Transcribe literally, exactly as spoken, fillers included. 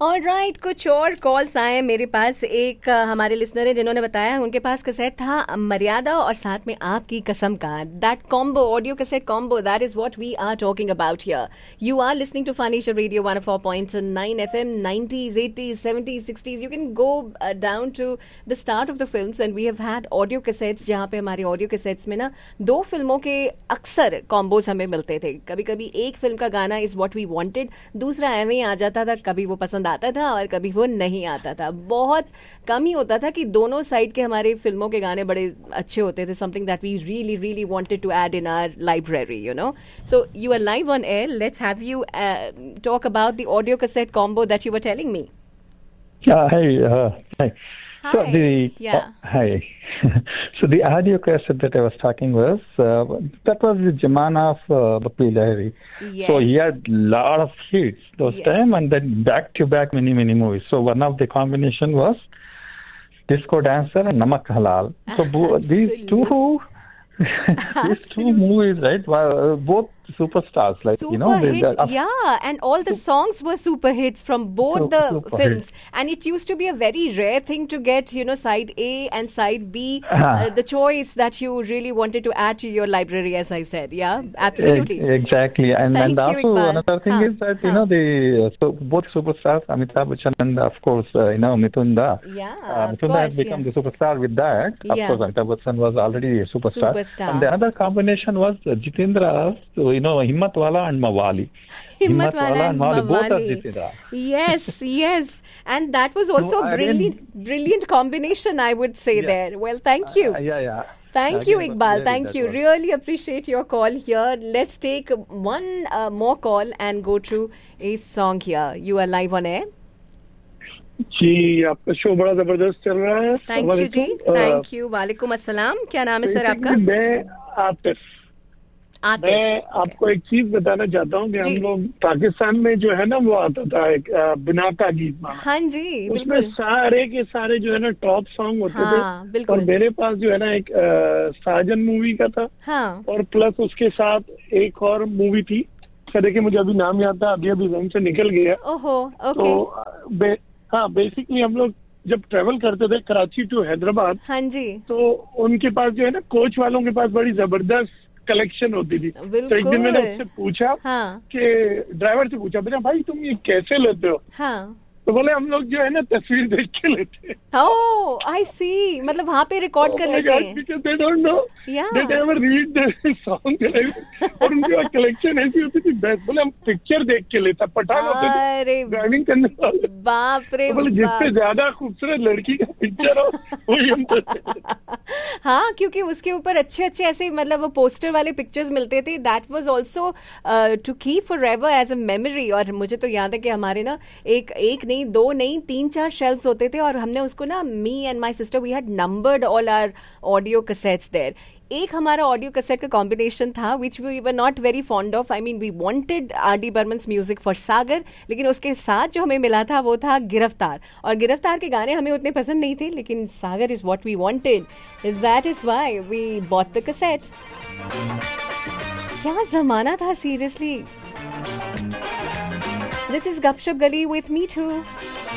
Alright, कुछ और calls आए मेरे पास। एक अ, हमारे लिसनर है जिन्होंने बताया उनके पास कैसेट था मर्यादा और साथ में आपकी कसम का। That combo, audio cassette combo, that is what we are talking about here. You are listening to funny show radio one four point nine F M. Nineties, eighties, seventies, sixties, you can go down to the start of the films and we have had audio cassettes, जहाँ पे हमारे audio cassettes में ना दो फिल्मों के अक्सर combos हमें मिलते थे। कभी कभी एक फिल्म का गाना इज व्हाट वी वांटेड, दूसरा एवं ही आ जाता था, कभी वो पसंद आता था और कभी वो नहीं आता था। बहुत कम ही होता था कि दोनों साइड के हमारे फिल्मों के गाने बड़े अच्छे होते थे, something that we really really wanted to add in our library, you know. So you are live on air, let's have you talk about the audio cassette combo that you were telling me. Uh, hey, uh, hi. Hi. So the Yeah. uh, hi. So the audio cassette that I was talking was uh, that was the Jamana of uh, Bakri Lahiri. Yes. So he had lot of hits those Yes. time, and then back to back many many movies. So one of the combination was Disco Dancer and Namak Halal. So bo- these two these two movies, right, were uh, both superstars, like Super you know. they- hit, they- yeah, and all the songs were super hits from both Super- the super films. And it used to be a very rare thing to get, you know, side A and side B, Uh-huh. uh, the choice that you really wanted to add to your library, as I said. Yeah, absolutely. Ex- Exactly, and Thank and you, also Iqbal. another thing Huh. is that you Huh. know the uh, so both superstars Amitabh Bachchan and of course uh, you know Mithun Da. Yeah, Uh, of Mithun Da has course, become yeah. the superstar with that. Of Yeah. course, Amitabh Bachchan was already a superstar. Superstar. And the other combination was uh, Jitendra, so, you know, Himmat Wala and Mawali. Himmat Wala and Mawali, both are Mawali. Jitendra. Yes, yes. And that was also So, a I brilliant, brilliant combination, I would say Yeah. there. Well, thank you. Uh, yeah, yeah. Thank you, Again, it was Iqbal. very- Thank that you. was- Really appreciate your call here. Let's take one uh, more call and go to a song here. You are live on air. जी, आपका show बड़ा जबरदस्त चल रहा है. Thank you, ji. Thank you. वालेकुम अस्सलाम. क्या नाम है सर आपका? मैं आतिफ. आतिफ. मैं आपको एक चीज बताना चाहता हूँ कि जी. हम लोग पाकिस्तान में जो है ना वो आता था एक अ, बिना का गीत माना. हाँ जी, उसमें बिल्कुल. सारे के सारे जो है ना टॉप सॉन्ग होते हाँ, थे. बिल्कुल. और मेरे पास जो है ना एक अ, साजन मूवी का था. हाँ. और प्लस उसके साथ एक और मूवी थी. सर देखिए मुझे अभी नाम याद था, अभी अभी जहन से निकल गया. ओहो, तो ओके. बे, हाँ बेसिकली हम लोग जब ट्रेवल करते थे कराची टू हैदराबाद, हाँ जी. तो उनके पास जो है ना कोच वालों के पास बड़ी जबरदस्त कलेक्शन होती थी. तो एक दिन मैंने बिल्कुल. उससे पूछा हाँ. कि ड्राइवर से पूछा, बेटा भाई तुम ये कैसे लेते हो? हाँ. तो बोले हम लोग जो है ना तस्वीर देख के लेते हैं. Oh, I see. मतलब वहाँ पे रिकॉर्ड कर लेते हैं. Because they don't know. Yeah. They never read the song. और उनके पास कलेक्शन ऐसी होती थी बेस्ट. बोले हम पिक्चर देख के लेते, पठान होते थे अरे ड्राइविंग करने वाले. बाप रे तो बोले जिससे बाप. ज्यादा खूबसूरत लड़की का पिक्चर हो वही हम करते थे. हाँ, क्योंकि उसके ऊपर अच्छे अच्छे ऐसे मतलब वो पोस्टर वाले पिक्चर्स मिलते थे. That was also to keep forever as a memory. और मुझे तो याद है कि हमारे ना एक एक नहीं, दो नहीं, तीन चार शेल्व्स होते थे और हमने उसको ना, me and my sister, we had numbered all our audio cassettes there. एक हमारा ऑडियो कैसेट का कॉम्बिनेशन था which we were not very fond of. I mean we wanted R D Burman's music for सागर, लेकिन उसके साथ जो हमें मिला था वो था गिरफ्तार. और गिरफ्तार के गाने हमें उतने पसंद नहीं थे, लेकिन सागर is what we wanted. That is why we bought the cassette. क्या जमाना था सीरियसली. दिस इज गपशप गली विथ मी टू.